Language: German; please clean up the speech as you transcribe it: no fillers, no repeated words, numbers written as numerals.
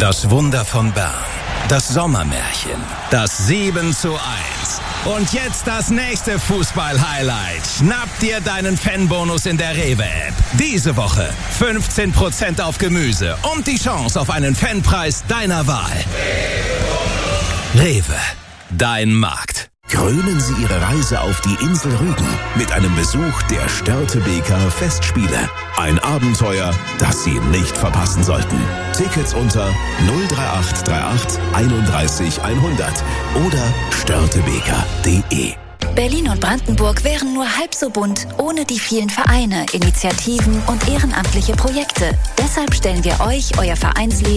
Das Wunder von Bern. Das Sommermärchen. Das 7:1. Und jetzt das nächste Fußball-Highlight. Schnapp dir deinen Fanbonus in der Rewe-App. Diese Woche 15% auf Gemüse und die Chance auf einen Fanpreis deiner Wahl. Rewe. Dein Markt. Krönen Sie Ihre Reise auf die Insel Rügen mit einem Besuch der Störtebeker Festspiele. Ein Abenteuer, das Sie nicht verpassen sollten. Tickets unter 03838 31 100 oder störtebeker.de. Berlin und Brandenburg wären nur halb so bunt ohne die vielen Vereine, Initiativen und ehrenamtliche Projekte. Deshalb stellen wir euch euer Vereinsleben